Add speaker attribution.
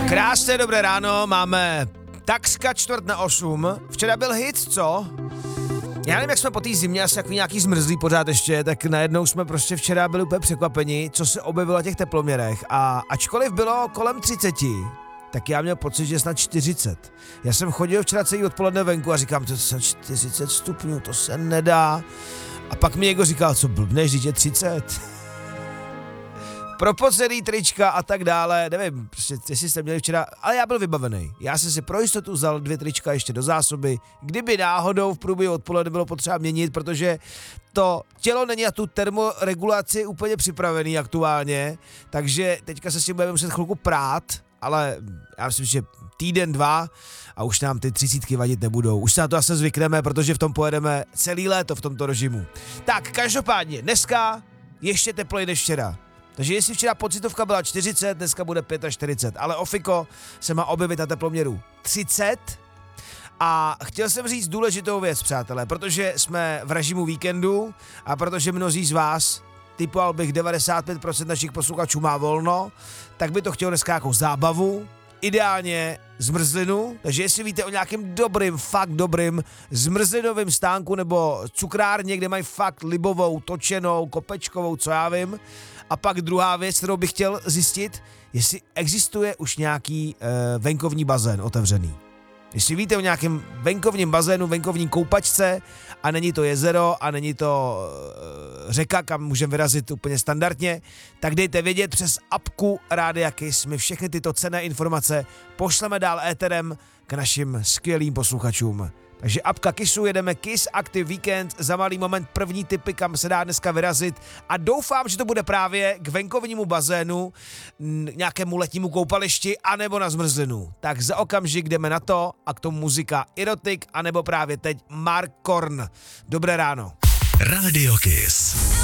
Speaker 1: Krásné dobré ráno, máme takřka 7:45. Včera byl hit, co? Já nevím, jak jsme po té zimě, asi jako nějaký zmrzlý pořád ještě, tak najednou jsme prostě včera byli úplně překvapeni, co se objevilo na těch teploměrech. A ačkoliv bylo kolem 30, tak já měl pocit, že snad 40. Já jsem chodil včera celý odpoledne venku a říkám, to je 40 stupňů, to se nedá. A pak mi někdo říkal, co blbneš, když je 30. Propocený trička a tak dále, nevím, prostě, jestli jste měli včera, ale já byl vybavený. Já jsem si pro jistotu vzal 2 trička ještě do zásoby, kdyby náhodou v průběhu odpoledne bylo potřeba měnit, protože to tělo není na tu termoregulaci úplně připravený aktuálně, takže teďka se s tím budeme muset chvilku prát, ale já myslím, že týden, 2 a už nám ty 30 vadit nebudou. Už se na to asi zvykneme, protože v tom pojedeme celý léto v tomto režimu. Tak, každopádně, dneska ještě tepleji než včera. Takže jestli včera pocitovka byla 40, dneska bude 45, ale ofiko se má objevit na teploměru 30. A chtěl jsem říct důležitou věc, přátelé, protože jsme v režimu víkendu a protože mnozí z vás, typoval bych 95% našich posluchačů má volno, tak by to chtělo dneska jako zábavu, ideálně zmrzlinu, takže jestli víte o nějakém dobrým, fakt dobrým zmrzlinovým stánku nebo cukrárně, kde mají fakt libovou, točenou, kopečkovou, co já vím. A pak druhá věc, kterou bych chtěl zjistit, jestli existuje už nějaký venkovní bazén otevřený. Jestli víte o nějakém venkovním bazénu, venkovní koupačce a není to jezero a není to řeka, kam můžeme vyrazit úplně standardně, tak dejte vědět přes apku Rádia Kiss. My všechny tyto cenné informace pošleme dál éterem k našim skvělým posluchačům. Takže apka Kissu, jedeme Kiss Active Weekend, za malý moment první tipy, kam se dá dneska vyrazit a doufám, že to bude právě k venkovnímu bazénu, nějakému letnímu koupališti anebo na zmrzlinu. Tak za okamžik jdeme na to a k tomu muzika Erotic anebo právě teď Mark Korn. Dobré ráno.
Speaker 2: Radio Kiss.